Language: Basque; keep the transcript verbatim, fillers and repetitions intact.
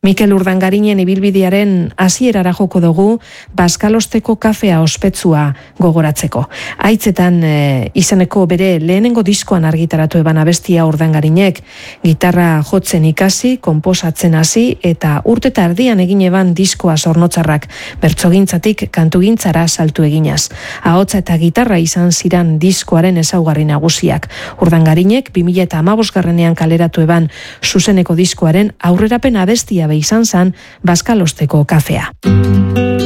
Mikel Urdangarinen ibilbidearen hasierara joko dugu Baskalosteko kafea ospetsua gogoratzeko. Aitzetan e, izeneko bere lehenengo diskoan argitaratu eban abestia Urdangarinek, gitarra jotzen ikasi, konposatzen hasi eta urte eta erdian egin eban diskoa Zornotzarrak, bertsogintzatik kantugintzara saltu eginaz. Ahotsa eta gitarra izan ziran diskoaren ezaugarri nagusiak. Urdangarinek bi mila hamabosgarrenean kaleratu eban zuzeneko diskoaren aurrerapen abestia be izan zan Baskalosteko kafea.